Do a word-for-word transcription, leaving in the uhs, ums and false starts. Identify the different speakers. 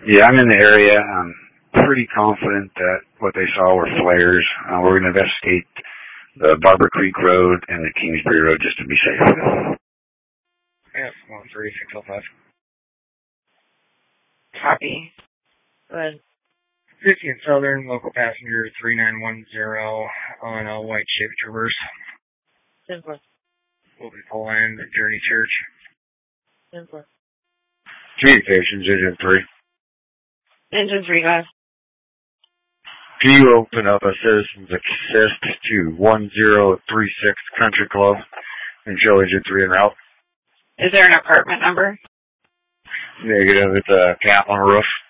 Speaker 1: Yeah, I'm in the area. I'm pretty confident that what they saw were flares. Uh, we're going to investigate the Barber Creek Road and the Kingsbury Road just to be safe.
Speaker 2: Yep, one three six oh five.
Speaker 3: Copy. Go ahead.
Speaker 2: fifty and Southern, local passenger three nine one zero on a white Chevy Traverse.
Speaker 3: Simple.
Speaker 2: We'll be pulling the Journey Church.
Speaker 3: Simple.
Speaker 1: Communications, Engine three.
Speaker 3: Engine three, guys.
Speaker 1: Can you open up a citizen's assist to one zero three six Country Club and show Engine three and out?
Speaker 3: Is there an apartment number?
Speaker 1: Negative. It's a cap on a roof.